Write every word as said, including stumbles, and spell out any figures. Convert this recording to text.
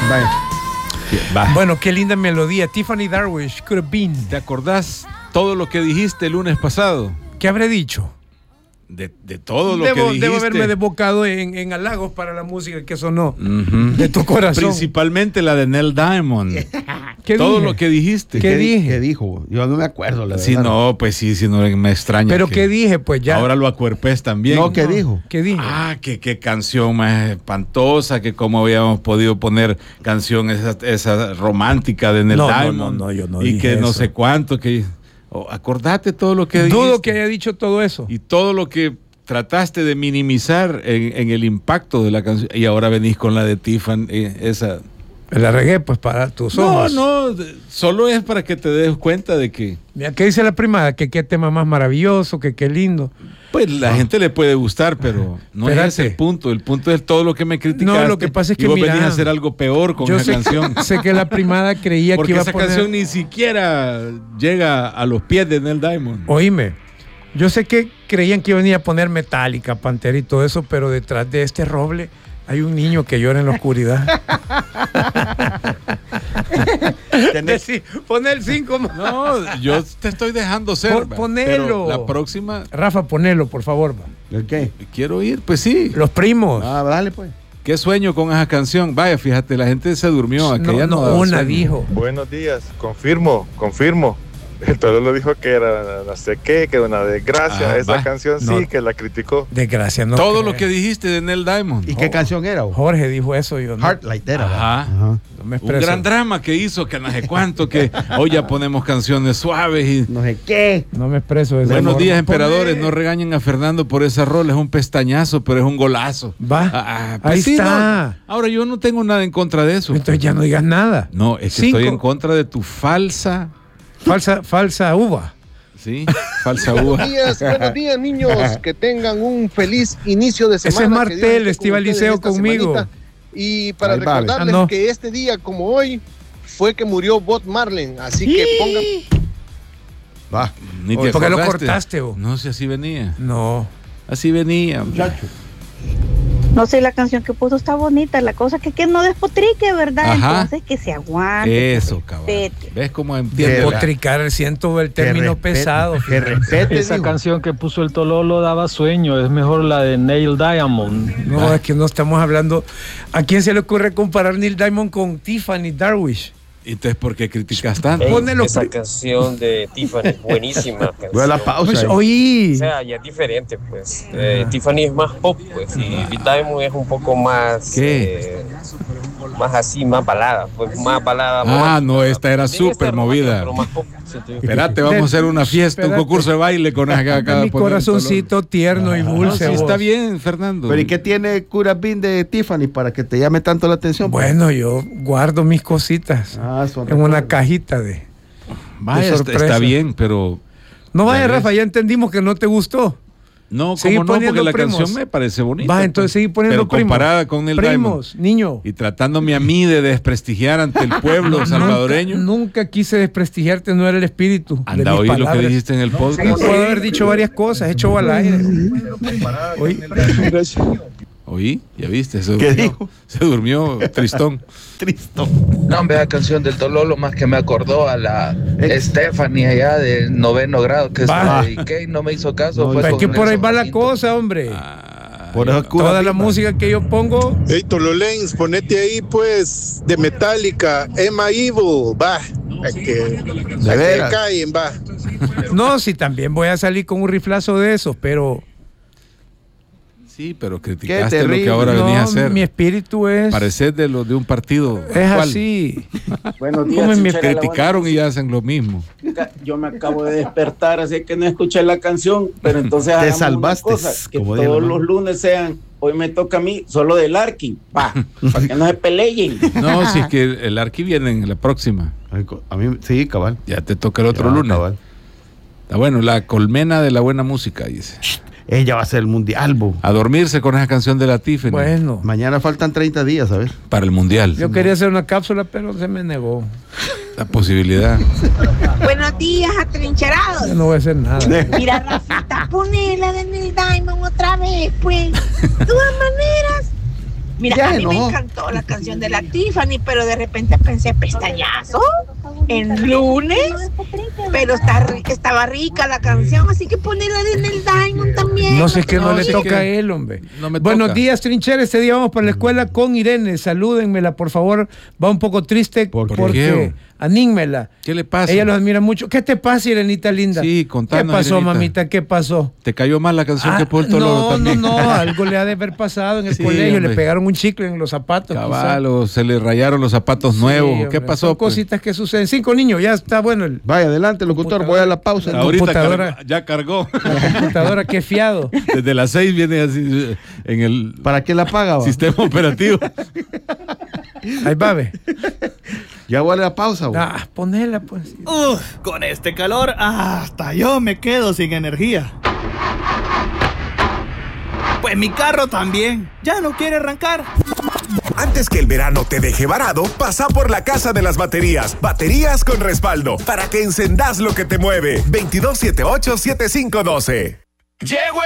Bye. Bueno, qué linda melodía. Tiffany Darwish, Could Have Been. ¿Te acordás todo lo que dijiste el lunes pasado? ¿Qué habré dicho? De, de todo lo debo, que dijiste. Debo haberme desbocado en, en halagos para la música que sonó uh-huh. de tu corazón. Principalmente la de Neil Diamond. ¿Qué todo dije? lo que dijiste. ¿Qué, ¿Qué dije? ¿Qué dijo? Yo no me acuerdo. La sí, verdad. no, pues sí, sí, no me extraña. ¿Pero que qué dije? Pues ya. Ahora lo acuerpes también. No, ¿qué no. dijo? ¿Qué dije? Ah, que qué canción más espantosa, que cómo habíamos podido poner canción esa, esa romántica de Neil no, Diamond. No, no, no, yo no y dije que eso. no sé cuánto, que oh, acordate todo lo que dijiste. Dudo que haya dicho todo eso. Y todo lo que trataste de minimizar en, en el impacto de la canción y ahora venís con la de Tiffany, eh, esa. La regué pues para tus ojos. No, no, solo es para que te des cuenta de que. Mira, ¿qué dice la primada? Que qué tema más maravilloso, que qué lindo. Pues la no. gente le puede gustar, pero no Espérate. es ese el punto. El punto es todo lo que me criticaste. No, lo que pasa es que y vos mira, venís a hacer algo peor con yo esa sé, canción. Sé que la primada creía Porque que iba esa a poner... canción ni siquiera llega a los pies de Neil Diamond. Oíme, yo sé que creían que iba a venir a poner Metallica, Pantera y todo eso, pero detrás de este roble hay un niño que llora en la oscuridad. Sí, pon el cinco. No, yo te estoy dejando ser. Pon, ponelo. La próxima. Rafa, ponelo, por favor. ¿El qué? Quiero ir, pues sí. Los primos. Ah, dale pues. Qué sueño con esa canción. Vaya, fíjate, la gente se durmió. Aquella no, no, no una sueño. dijo. Buenos días, confirmo, confirmo. El Tololo dijo que era no sé qué, que era una desgracia. Ah, Esa va. canción sí no. que la criticó. Desgracia, no. Todo creo. lo que dijiste de Neil Diamond. ¿Y qué canción era? Jorge dijo eso. Yo no. Heartlight era. Ajá. Ajá. No me Un expreso. gran drama que hizo, que no sé cuánto, que hoy ya ponemos canciones suaves y. No sé qué. No me expreso de esa Buenos forma. días, emperadores. Poné. No regañen a Fernando por ese rol. Es un pestañazo, pero es un golazo. Va. Ah, Ahí sí, está. no. Ahora yo no tengo nada en contra de eso. Entonces ya no digas nada. No, es que Cinco. estoy en contra de tu falsa. Falsa, falsa uva. Sí, falsa uva. Buenos días, buenos días, niños. Que tengan un feliz inicio de semana. Ese es Que Martel, Dios esté con Estival ustedes Liceo esta conmigo. semanita. Y para Ahí va, recordarles ah, no. que este día, como hoy, fue que murió Bob Marley. Así que pongan. Va. Ni Oye, te ¿por qué lo acordaste. cortaste, vos? No sé, así venía. No. Así venía. Muchacho. No sé, la canción que puso está bonita, la cosa que que no despotrique, ¿verdad? Ajá. Entonces que se aguante. Eso, que cabrón. respete. ¿Ves cómo entiende? Qué la- Potricar, siento el término respete, pesado. Que respete. Esa digo. canción que puso el Tololo daba sueño, es mejor la de Neil Diamond. No, es que no estamos hablando. ¿A quién se le ocurre comparar Neil Diamond con Tiffany Darwish? Entonces, ¿por qué criticas tanto? Ey, Ponelo esa pri- canción de Tiffany es buenísima. Voy a la canción. pausa. Pues, ahí. oí. O sea, ya es diferente, pues. Eh, Tiffany es más pop, pues, y Diamond es un poco más... ¿Qué? eh, más así, más balada, pues, más balada. Ah, romántica. no, esta era También está súper romántica, movida. pero más pop, siento yo. Espérate, vamos a hacer una fiesta, un Espérate. concurso de baile con esa que acaba de Mi poner el corazoncito tierno y Tololo. dulce. No, sí, vos. está bien, Fernando. Pero ¿y qué tiene Could Have Been de Tiffany para que te llame tanto la atención? Bueno, yo guardo mis cositas Ah, son en una recuerdos. cajita de. Vaya, de está, sorpresa. está bien, pero No vaya, ¿Ya ves? Rafa, ya entendimos que no te gustó. no, Seguí como no, porque poniendo la primos. canción me parece bonita. Va, entonces seguí poniendo pero comparada con Neil primos, Diamond niño. y tratándome a mí de desprestigiar ante el pueblo salvadoreño. Nunca, nunca quise desprestigiarte, no era el espíritu. de Anda, mis oí lo que palabras. dijiste en el podcast. Puedo haber dicho varias cosas, hecho al aire. Oí. Oí, ya viste, se ¿Qué durmió, dijo? se durmió Tristón. Tristo. No, hombre, la canción del Tololo más que me acordó a la Stephanie allá del noveno grado que se Va. la dediqué y no me hizo caso. No, fue Es con que por ahí Nelson va la Jacinto. cosa, hombre. Por eso Could Toda Have la Been, música que yo pongo. Hey, Tololens, ponete ahí, pues, de Metallica, Emma Evil, va. Hay que, hay que veras. callen, va. No, si también voy a salir con un riflazo de esos, pero Sí, pero Qué criticaste lo terrible. que ahora no, venías a hacer. mi espíritu es, Parecer de los de un partido. es actual. así. Buenos ¿Cómo es mi días, Chichera, la Criticaron y hacen lo mismo. buena- Yo me acabo de despertar, así que no escuché la canción, pero entonces hagamos una salvaste, cosa, que como dice todos la los mano. lunes sean, hoy me toca a mí, solo del Arqui, pa, para que no se peleen. No, si es que el, el Arqui viene en la próxima. Ay, co- A mí, sí, cabal. Ya te toca el otro Ya, lunes. cabal. Está bueno, la colmena de la buena música, dice. Ella va a ser el mundial, bo. A dormirse con esa canción de la Tiffany. Bueno, Mañana faltan treinta días, a ver. Para el mundial. yo quería hacer una cápsula, pero se me negó. La posibilidad. Buenos días, Yo atrincherados. no voy a hacer nada. Mira, Rafita, ponela de Neil Diamond otra vez, pues. De todas maneras, Mira, Ya a mí no. me encantó la canción de la Tiffany, pero de repente pensé pestañazo en lunes, pero está, ri- estaba rica la canción, así que ponela de Neil Diamond también. No sé qué no, No, le sí toca que a él, hombre. no me Buenos toca. días, Trinchera. Este día vamos para la escuela con Irene. Salúdenmela, por favor. Va un poco triste ¿Por qué? porque anímela. ¿Qué le pasa? Ella los admira mucho. ¿Qué te pasa, Irenita linda? Sí, contanos, ¿Qué pasó, Irenita. mamita? ¿Qué pasó? ¿Te cayó mal la canción Ah, que puso el Tololo no, también? no, no, algo le ha de haber pasado en el Sí, colegio, hombre. le pegaron un chicle en los zapatos. Cabal, o se le rayaron los zapatos nuevos. Sí, ¿Qué hombre, pasó? son pues? cositas que suceden. Cinco niños, ya está bueno el Vaya, adelante, locutor, voy a la pausa. Ahorita computadora. carga- ya cargó. la computadora, qué fiado. Desde las seis viene así en el ¿Para qué la paga? va? sistema operativo. Ahí va, ve. Ya voy a la pausa. va. Ah, ponela, pues. Uf, con este calor hasta yo me quedo sin energía. Pues mi carro también, ya no quiere arrancar. Antes que el verano te deje varado, pasa por la Casa de las Baterías. Baterías con respaldo, para que encendas lo que te mueve. veintidós setenta y ocho, setenta y cinco doce. Llego